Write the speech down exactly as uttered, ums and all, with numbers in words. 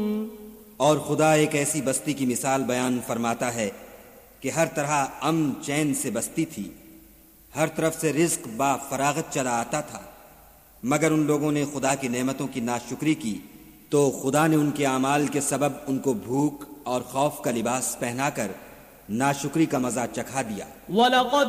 और खुदा एक ऐसी बस्ती की मिसाल बयान फरमाता है कि हर तरह अमन चैन से बस्ती थी, हर तरफ से रिज्क बा फरागत चला आता था, मगर उन लोगों ने खुदा की नेमतों की नाशुक्री की तो खुदा ने उनके अमाल के सबब उनको भूख और खौफ का लिबास पहनाकर नाशुक्री का मजा चखा दिया।